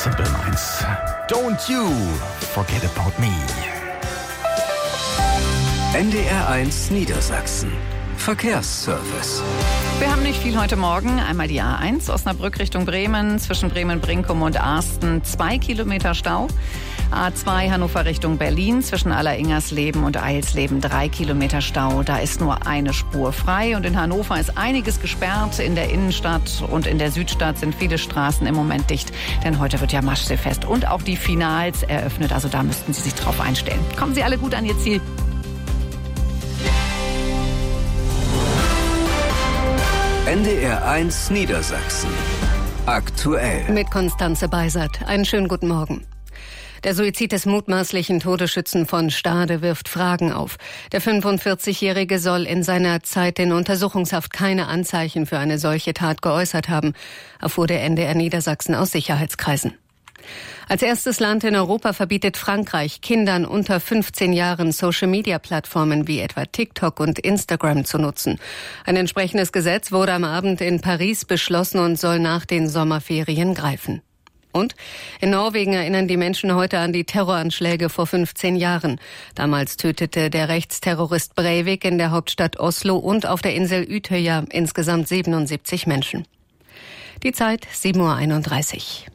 Simple Minds. Don't you forget about me. NDR1 Niedersachsen. Verkehrsservice. Wir haben nicht viel heute Morgen. Einmal die A1 Osnabrück Richtung Bremen, zwischen Bremen-Brinkum und Arsten 2 Kilometer Stau. A2 Hannover Richtung Berlin, zwischen Alleringersleben und Eilsleben 3 Kilometer Stau. Da ist nur eine Spur frei. Und in Hannover ist einiges gesperrt. In der Innenstadt und in der Südstadt sind viele Straßen im Moment dicht. Denn heute wird ja Maschsee-Fest und auch die Finals eröffnet. Also da müssten Sie sich drauf einstellen. Kommen Sie alle gut an Ihr Ziel. NDR1 Niedersachsen. Aktuell. Mit Konstanze Beisert. Einen schönen guten Morgen. Der Suizid des mutmaßlichen Todesschützen von Stade wirft Fragen auf. Der 45-Jährige soll in seiner Zeit in Untersuchungshaft keine Anzeichen für eine solche Tat geäußert haben, erfuhr der NDR Niedersachsen aus Sicherheitskreisen. Als erstes Land in Europa verbietet Frankreich Kindern unter 15 Jahren Social-Media-Plattformen wie etwa TikTok und Instagram zu nutzen. Ein entsprechendes Gesetz wurde am Abend in Paris beschlossen und soll nach den Sommerferien greifen. Und in Norwegen erinnern die Menschen heute an die Terroranschläge vor 15 Jahren. Damals tötete der Rechtsterrorist Breivik in der Hauptstadt Oslo und auf der Insel Utøya insgesamt 77 Menschen. Die Zeit 7:31 Uhr.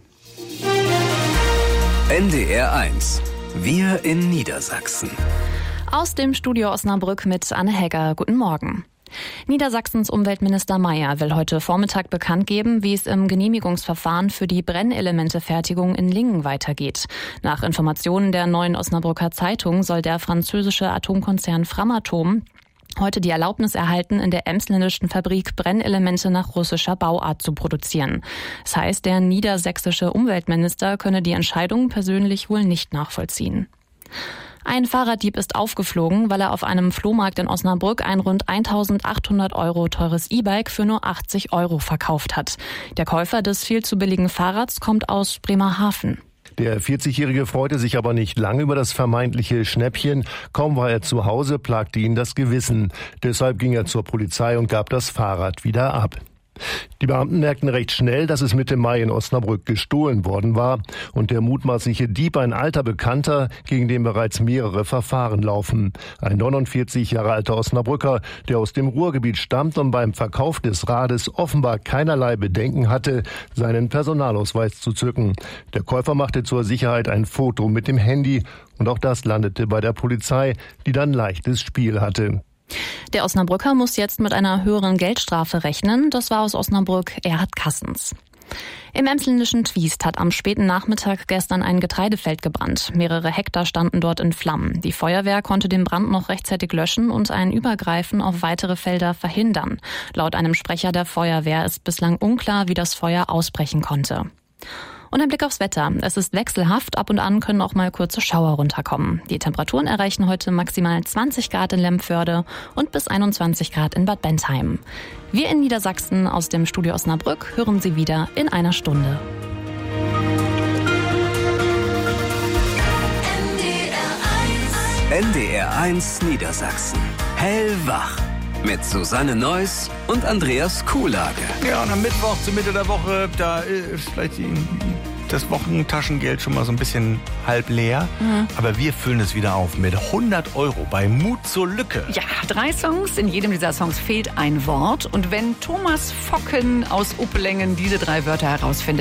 NDR1. Wir in Niedersachsen. Aus dem Studio Osnabrück mit Anne Hegger. Guten Morgen. Niedersachsens Umweltminister Mayer will heute Vormittag bekannt geben, wie es im Genehmigungsverfahren für die Brennelementefertigung in Lingen weitergeht. Nach Informationen der Neuen Osnabrücker Zeitung soll der französische Atomkonzern Framatome heute die Erlaubnis erhalten, in der emsländischen Fabrik Brennelemente nach russischer Bauart zu produzieren. Das heißt, der niedersächsische Umweltminister könne die Entscheidung persönlich wohl nicht nachvollziehen. Ein Fahrraddieb ist aufgeflogen, weil er auf einem Flohmarkt in Osnabrück ein rund 1.800 € teures E-Bike für nur 80 € verkauft hat. Der Käufer des viel zu billigen Fahrrads kommt aus Bremerhaven. Der 40-Jährige freute sich aber nicht lange über das vermeintliche Schnäppchen. Kaum war er zu Hause, plagte ihn das Gewissen. Deshalb ging er zur Polizei und gab das Fahrrad wieder ab. Die Beamten merkten recht schnell, dass es Mitte Mai in Osnabrück gestohlen worden war und der mutmaßliche Dieb ein alter Bekannter, gegen den bereits mehrere Verfahren laufen. Ein 49 Jahre alter Osnabrücker, der aus dem Ruhrgebiet stammt und beim Verkauf des Rades offenbar keinerlei Bedenken hatte, seinen Personalausweis zu zücken. Der Käufer machte zur Sicherheit ein Foto mit dem Handy und auch das landete bei der Polizei, die dann leichtes Spiel hatte. Der Osnabrücker muss jetzt mit einer höheren Geldstrafe rechnen. Das war aus Osnabrück Erhard Kassens. Im emsländischen Twiest hat am späten Nachmittag gestern ein Getreidefeld gebrannt. Mehrere Hektar standen dort in Flammen. Die Feuerwehr konnte den Brand noch rechtzeitig löschen und ein Übergreifen auf weitere Felder verhindern. Laut einem Sprecher der Feuerwehr ist bislang unklar, wie das Feuer ausbrechen konnte. Und ein Blick aufs Wetter. Es ist wechselhaft, ab und an können auch mal kurze Schauer runterkommen. Die Temperaturen erreichen heute maximal 20 Grad in Lemförde und bis 21 Grad in Bad Bentheim. Wir in Niedersachsen aus dem Studio Osnabrück hören Sie wieder in einer Stunde. NDR1 Niedersachsen. Hellwach. Mit Susanne Neuss und Andreas Kuhlage. Ja, und am Mittwoch zur Mitte der Woche, da ist vielleicht das Wochentaschengeld schon mal so ein bisschen halb leer. Aber wir füllen es wieder auf mit 100 € bei Mut zur Lücke. Ja, 3 Songs. In jedem dieser Songs fehlt ein Wort. Und wenn Thomas Focken aus Uppelengen diese 3 Wörter herausfindet,